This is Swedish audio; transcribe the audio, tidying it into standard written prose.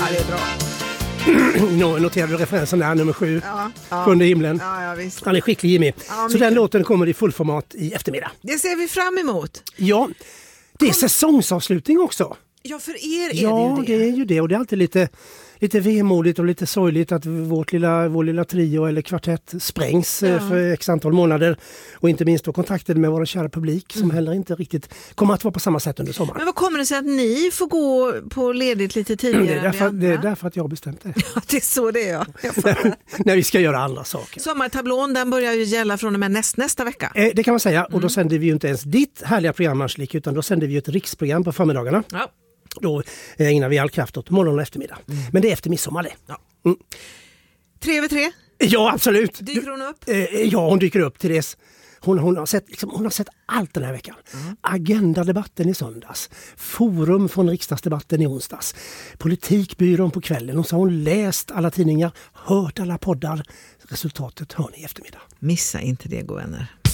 Ja, det är bra. Noterar du referensen där, nummer 7? Ja. Sjunde himlen. Ja, visst. Han är skicklig, Jimmy. Ja, så den låten kommer i fullformat i eftermiddag. Det ser vi fram emot. Ja, det är säsongsavslutning också. Ja, för er är Ja, det ju det är ju det. Och det är alltid lite vemodigt och lite sorgligt att vår lilla trio eller kvartett sprängs för x antal månader. Och inte minst då kontakten med våra kära publik som heller inte riktigt kommer att vara på samma sätt under sommaren. Men vad kommer det sig att ni får gå på ledigt lite tidigare? Det är därför att jag har bestämt det. Ja, det är så det är. När vi ska göra andra saker. Sommartablån, den börjar ju gälla från och med nästa vecka. Det kan man säga. Och då sänder vi ju inte ens ditt härliga program, Marslik, utan då sänder vi ju ett riksprogram på förmiddagarna. Ja. Då ägnar vi all kraft åt morgon och eftermiddag. Men det är efter midsommar det. Ja. Mm. 3v3? Ja, absolut. Dyker hon upp? Ja, hon dyker upp till dess. Hon har sett allt den här veckan. Agendadebatten i söndags. Forum från riksdagsdebatten i onsdags. Politikbyrån på kvällen. Och så har hon läst alla tidningar, hört alla poddar. Resultatet hör ni i eftermiddag. Missa inte det, gå vänner.